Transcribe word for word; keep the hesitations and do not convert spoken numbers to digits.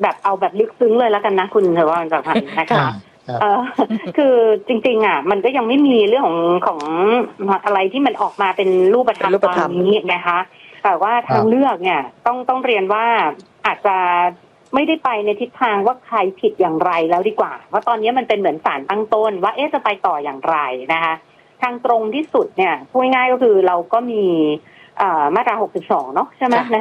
แบบเอาแบบลึกซึ้งเลยแล้วกันนะคุณเทวอนจากพันนะคะเออคือจริงๆอ่ะมันก็ยังไม่มีเรื่องของของอะไรที่มันออกมาเป็นรูปธรรมตอนนี้นะคะแต่ว่าทางเลือกเนี่ยต้องต้องเรียนว่าอาจจะไม่ได้ไปในทิศทางว่าใครผิดอย่างไรแล้วดีกว่าเพราะตอนนี้มันเป็นเหมือนศาลตั้งต้นว่าเอ๊ะจะไปต่ออย่างไรนะคะทางตรงที่สุดเนี่ยพูดง่ายๆก็คือเราก็มีมาตราหกสิบสองเนาะใช่ไหม